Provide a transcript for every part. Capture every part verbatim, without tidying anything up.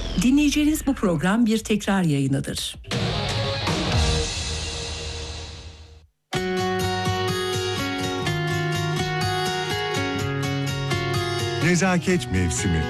Dinleyeceğiniz bu program bir tekrar yayınıdır. Nezaket mevsimi.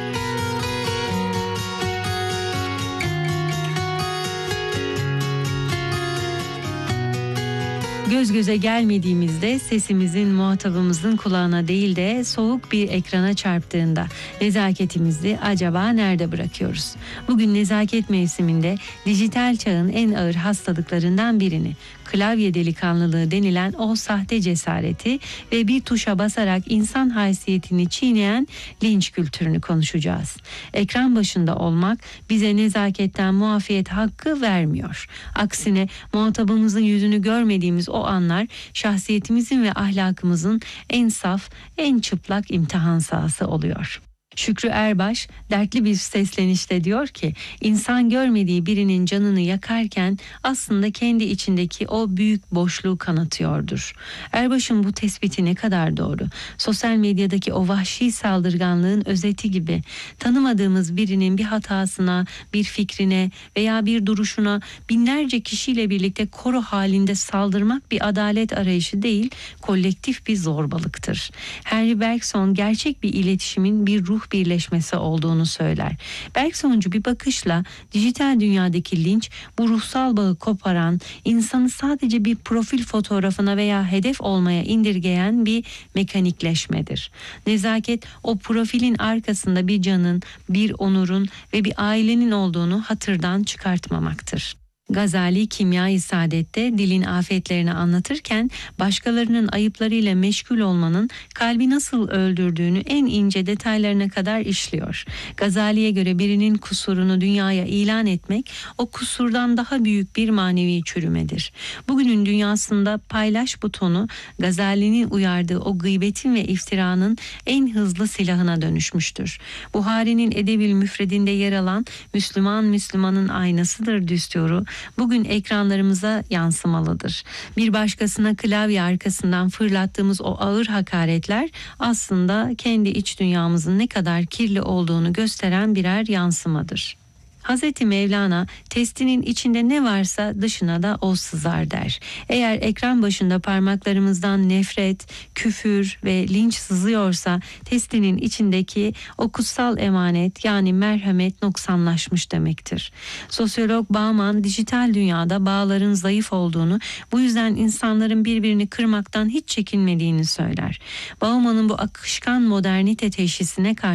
Göz göze gelmediğimizde sesimizin muhatabımızın kulağına değil de soğuk bir ekrana çarptığında nezaketimizi acaba nerede bırakıyoruz? Bugün nezaket mevsiminde dijital çağın en ağır hastalıklarından birini, klavye delikanlılığı denilen o sahte cesareti ve bir tuşa basarak insan haysiyetini çiğneyen linç kültürünü konuşacağız. Ekran başında olmak bize nezaketten muafiyet hakkı vermiyor. Aksine muhatabımızın yüzünü görmediğimiz o anlar şahsiyetimizin ve ahlakımızın en saf, en çıplak imtihan sahası oluyor. Şükrü Erbaş dertli bir seslenişte diyor ki, insan görmediği birinin canını yakarken aslında kendi içindeki o büyük boşluğu kanatıyordur. Erbaş'ın bu tespiti ne kadar doğru. Sosyal medyadaki o vahşi saldırganlığın özeti gibi tanımadığımız birinin bir hatasına, bir fikrine veya bir duruşuna binlerce kişiyle birlikte koro halinde saldırmak bir adalet arayışı değil, kolektif bir zorbalıktır. Henry Bergson gerçek bir iletişimin bir ruh birleşmesi olduğunu söyler. Bergsoncu bir bakışla dijital dünyadaki linç bu ruhsal bağı koparan, insanı sadece bir profil fotoğrafına veya hedef olmaya indirgeyen bir mekanikleşmedir. Nezaket o profilin arkasında bir canın, bir onurun ve bir ailenin olduğunu hatırdan çıkartmamaktır. Gazali Kimya-i Saadet'te dilin afetlerini anlatırken başkalarının ayıplarıyla meşgul olmanın kalbi nasıl öldürdüğünü en ince detaylarına kadar işliyor. Gazali'ye göre birinin kusurunu dünyaya ilan etmek o kusurdan daha büyük bir manevi çürümedir. Bugünün dünyasında paylaş butonu Gazali'nin uyardığı o gıybetin ve iftiranın en hızlı silahına dönüşmüştür. Buhari'nin Edeb-ül Müfredinde yer alan Müslüman Müslümanın aynasıdır düsturu bugün ekranlarımıza yansımalıdır. Bir başkasına klavye arkasından fırlattığımız o ağır hakaretler aslında kendi iç dünyamızın ne kadar kirli olduğunu gösteren birer yansımadır. Hazreti Mevlana testinin içinde ne varsa dışına da o sızar der. Eğer ekran başında parmaklarımızdan nefret, küfür ve linç sızıyorsa testinin içindeki o kutsal emanet yani merhamet noksanlaşmış demektir. Sosyolog Bauman dijital dünyada bağların zayıf olduğunu, bu yüzden insanların birbirini kırmaktan hiç çekinmediğini söyler. Bauman'ın bu akışkan modernite teşhisine karşı